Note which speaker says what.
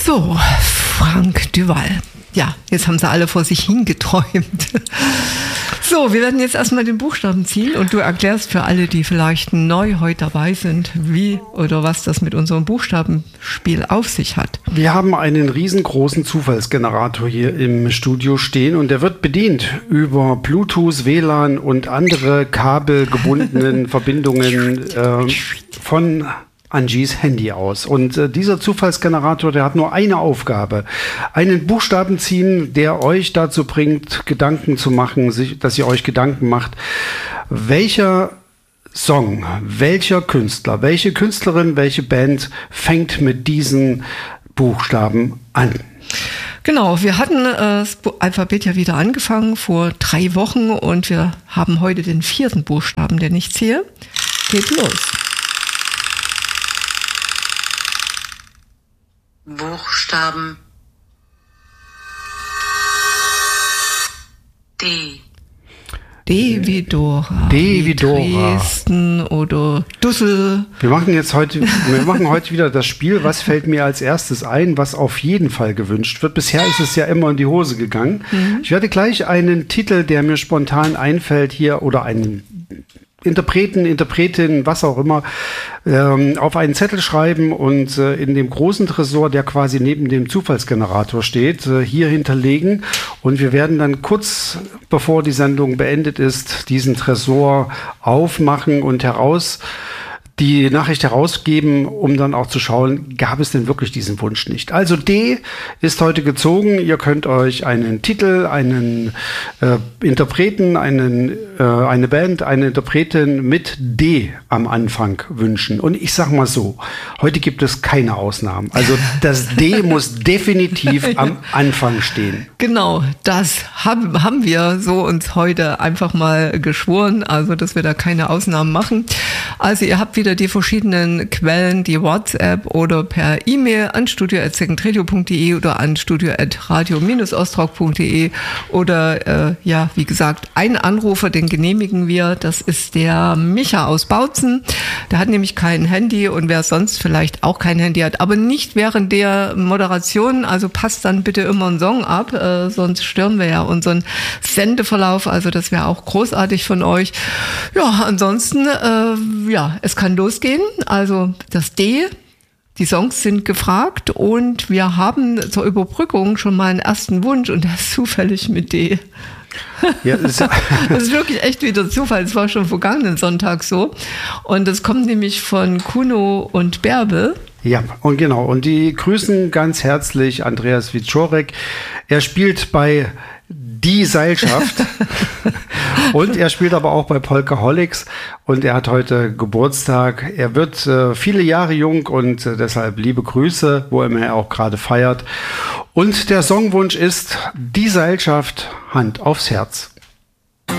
Speaker 1: So, Frank Duval. Ja, jetzt haben sie alle vor sich hingeträumt. So, wir werden jetzt erstmal den Buchstaben ziehen und du erklärst für alle, die vielleicht neu heute dabei sind, wie oder was das mit unserem Buchstabenspiel auf sich hat.
Speaker 2: Wir haben einen riesengroßen Zufallsgenerator hier im Studio stehen und der wird bedient über Bluetooth, WLAN und andere kabelgebundenen Verbindungen von Angies Handy aus. Und dieser Zufallsgenerator, der hat nur eine Aufgabe. Einen Buchstaben ziehen, der euch dazu bringt, Gedanken zu machen, dass ihr euch Gedanken macht, welcher Song, welcher Künstler, welche Künstlerin, welche Band fängt mit diesen Buchstaben an.
Speaker 1: Genau, wir hatten das Alphabet ja wieder angefangen vor 3 Wochen und wir haben heute den 4. Buchstaben, den ich ziehe. Geht los.
Speaker 3: Buchstaben D.
Speaker 1: D wie Dora.
Speaker 2: D wie Dora.
Speaker 1: Dresden oder Düssel.
Speaker 2: Wir machen heute wieder das Spiel, was fällt mir als erstes ein, was auf jeden Fall gewünscht wird. Bisher ist es ja immer in die Hose gegangen. Ich werde gleich einen Titel, der mir spontan einfällt hier, oder einen Interpretin, was auch immer, auf einen Zettel schreiben und in dem großen Tresor, der quasi neben dem Zufallsgenerator steht, hier hinterlegen. Und wir werden dann kurz bevor die Sendung beendet ist, diesen Tresor aufmachen und die Nachricht herausgeben, um dann auch zu schauen, gab es denn wirklich diesen Wunsch nicht. Also D ist heute gezogen. Ihr könnt euch einen Titel, einen Interpreten, eine Band, eine Interpretin mit D am Anfang wünschen. Und ich sag mal so, heute gibt es keine Ausnahmen. Also das D muss definitiv am Anfang stehen.
Speaker 1: Genau, das haben wir so uns heute einfach mal geschworen, also dass wir da keine Ausnahmen machen. Also ihr habt wieder die verschiedenen Quellen, die WhatsApp oder per E-Mail an studio@secondtradio.de oder an studio@radio-ostrock.de oder wie gesagt, ein Anrufer, den genehmigen wir, das ist der Micha aus Bautzen. Der hat nämlich kein Handy und wer sonst vielleicht auch kein Handy hat, aber nicht während der Moderation, also passt dann bitte immer einen Song ab, sonst stören wir ja unseren Sendeverlauf, also das wäre auch großartig von euch. Ja, ansonsten, es kann losgehen, also das D, die Songs sind gefragt und wir haben zur Überbrückung schon mal einen ersten Wunsch und der ist zufällig mit D. Ja, das ist wirklich echt wieder Zufall, es war schon vergangenen Sonntag so und es kommt nämlich von Kuno und Bärbel.
Speaker 2: Ja, und genau, und die grüßen ganz herzlich Andreas Wieczorek. Er spielt bei Die Seilschaft und er spielt aber auch bei Polkaholics und er hat heute Geburtstag. Er wird viele Jahre jung und deshalb liebe Grüße, wo immer er auch gerade feiert. Und der Songwunsch ist Die Seilschaft, Hand aufs Herz.